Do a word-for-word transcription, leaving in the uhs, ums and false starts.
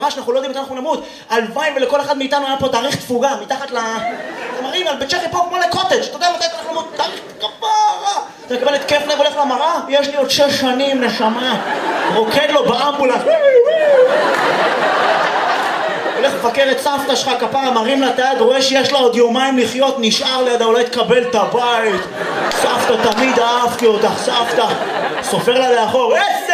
ממש אנחנו לא יודעים מתי אנחנו נמות. הלוואי ולכל אחד מאיתנו היה פה תאריך תפוגה מתחת ל... אתם מראים על בצ'כי פה כמו לקוטג', אתה יודע מתי אנחנו נמות? תאריך כפרה! אתה מקבל התקף לב, הולך למראה? יש לי עוד שש שנים נשמה. רוקד לו באמבולנס. הולך לבקר את סבתא שלך כפרה, מרים לה את היד, רואה שיש לה עוד יומיים לחיות, נשאר לידה, אולי תקבל את הבית. סבתא תמיד אהבתי אותך, סבתא. סופר לה לאחור, איזה